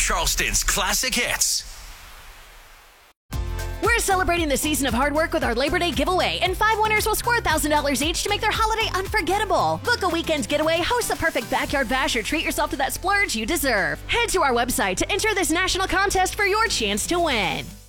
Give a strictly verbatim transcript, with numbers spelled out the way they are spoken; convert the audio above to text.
Charleston's classic hits. We're celebrating the season of hard work with our Labor Day giveaway, and five winners will score one thousand dollars each to make their holiday unforgettable. Book a weekend getaway, host the perfect backyard bash, or treat yourself to that splurge you deserve. Head to our website to enter this national contest for your chance to win.